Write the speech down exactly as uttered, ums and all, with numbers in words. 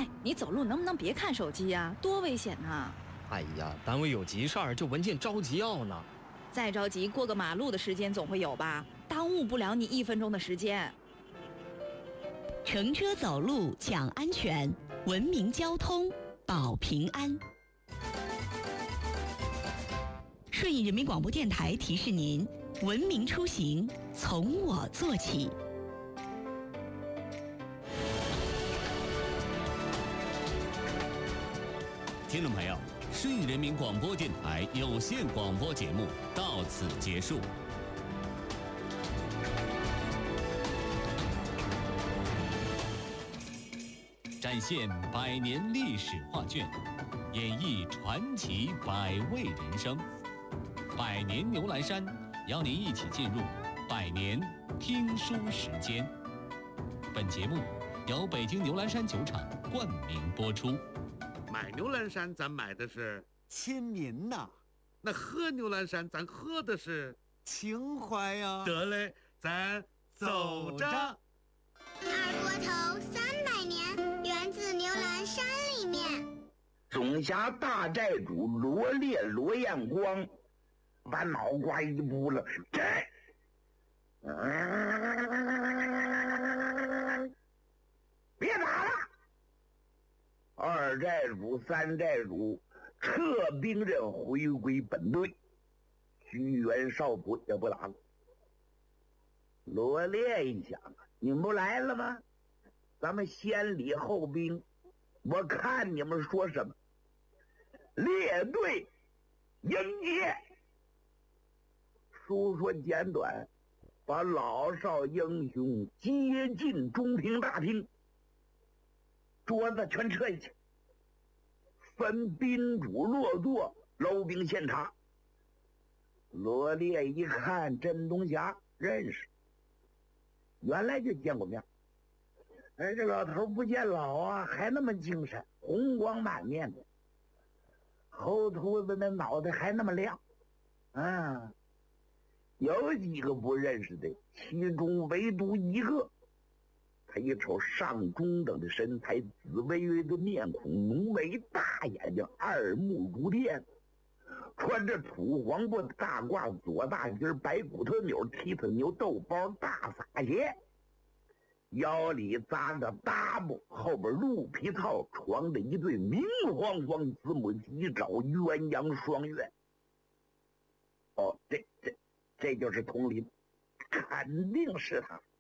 哎，你走路能不能别看手机呀？多危险呐！ 哎呀，单位有急事儿，这文件着急要呢。 再着急，过个马路的时间总会有吧？耽误不了你一分钟的时间。 乘车走路讲安全，文明交通保平安。顺义人民广播电台提示您：文明出行从我做起。 听众朋友，顺义人民广播电台有线广播节目到此结束。展现百年历史画卷，演绎传奇百味人生。百年牛栏山邀您一起进入百年听书时间。本节目由北京牛栏山酒厂冠名播出。 买牛栏山咱买的是亲民呐， 那喝牛栏山咱喝的是情怀呀。 得嘞，咱走着。 二锅头三百年，源自牛栏山里面。 总辖大寨主罗烈罗彦光，把脑瓜一扑了，这，嗯，别打了！二寨主、三寨主撤兵刃，回归本队。徐元少府也不打了。罗烈一想，你们不来了吗？咱们先礼后兵，我看你们说什么。列队迎接。书说简短，把老少英雄接进中庭大厅，桌子全撤下去，分宾主落座，搂兵献茶。罗烈一看甄东霞认识，原来就见过面。哎，这老头不见老啊，还那么精神，红光满面的，后秃子那脑袋还那么亮。啊，有几个不认识的，其中唯独一个，他一瞅上中等的身材，紫微微的面孔，浓眉大眼睛，二目如电，穿着土黄布大褂，左大襟白骨头纽，踢腿牛豆包大撒鞋，腰里扎着搭布，后边鹿皮套床着一对明晃晃子母鸡爪鸳鸯双月。哦，这这这就是佟林，肯定是他。